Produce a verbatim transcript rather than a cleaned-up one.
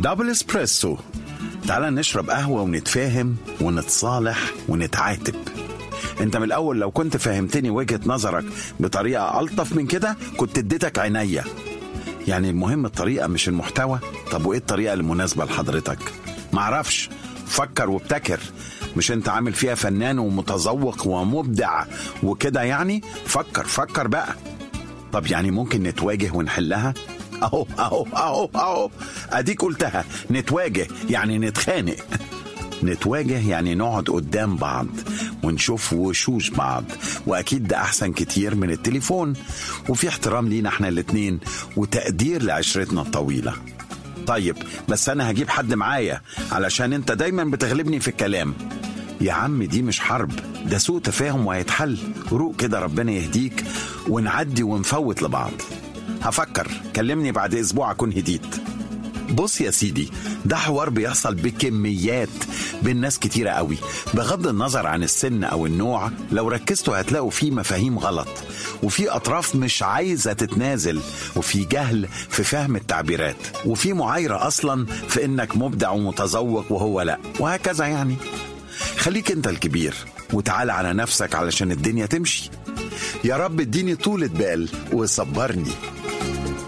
دبل اسبريسو. تعال نشرب قهوة ونتفاهم ونتصالح ونتعاتب. انت من الاول لو كنت فهمتني وجهة نظرك بطريقة ألطف من كده كنت اديتك عينيا. يعني المهم الطريقة مش المحتوى. طب وايه الطريقة المناسبة لحضرتك؟ معرفش، فكر وابتكر. مش انت عامل فيها فنان ومتذوق ومبدع وكده؟ يعني فكر فكر بقى. طب يعني ممكن نتواجه ونحلها؟ اهو اهو اهو اهو اديك قلتها، نتواجه يعني نتخانق. نتواجه يعني نقعد قدام بعض ونشوف وشوش بعض، واكيد ده احسن كتير من التليفون، وفي احترام لينا احنا الاتنين وتقدير لعشرتنا الطويلة. طيب بس انا هجيب حد معايا علشان انت دايما بتغلبني في الكلام. يا عم دي مش حرب، ده سوء تفاهم وهيتحل. روق كده، ربنا يهديك ونعدي ونفوت لبعض. هفكر، كلمني بعد اسبوع اكون هديت. بص يا سيدي، ده حوار بيحصل بكميات بين ناس كتيرة قوي، بغض النظر عن السن او النوع. لو ركزتوا هتلاقوا فيه مفاهيم غلط، وفي اطراف مش عايزة تتنازل، وفي جهل في فهم التعبيرات، وفي معايرة اصلا في انك مبدع ومتذوق وهو لا، وهكذا. يعني خليك انت الكبير وتعال على نفسك علشان الدنيا تمشي. يا رب اديني طولة بال وصبرني.